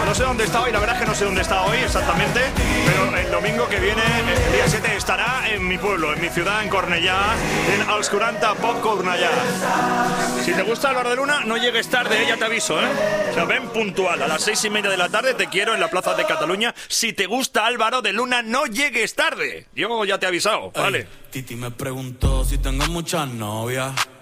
No sé dónde está hoy, la verdad es que no sé dónde está hoy exactamente, pero el domingo que viene, el día 7, estará en mi pueblo, en mi ciudad, en Cornellá, en Els 40 Pop Cornellá. Si te gusta Álvaro de Luna, no llegues tarde, ya te aviso, ¿eh? O sea, ven puntual, a las 6:30 de la tarde te quiero en la Plaza de Cataluña. Si te gusta Álvaro de Luna, no llegues tarde. Yo ya te he avisado, ¿vale? Titi me preguntó si tengo muchas novias.